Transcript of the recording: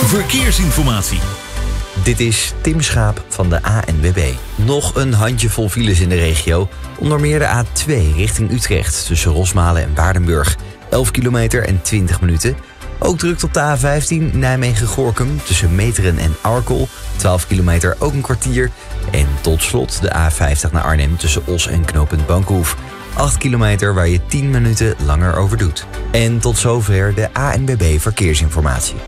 verkeersinformatie. Dit is Tim Schaap van de ANWB. Nog een handjevol files in de regio. Onder meer de A2 richting Utrecht tussen Rosmalen en Waardenburg. 11 kilometer en 20 minuten. Ook druk op de A15 Nijmegen-Gorinchem tussen Meteren en Arkel. 12 kilometer, ook een kwartier. En tot slot de A50 naar Arnhem tussen Os en knooppunt Bankhoef. 8 kilometer waar je 10 minuten langer over doet. En tot zover de ANWB Verkeersinformatie.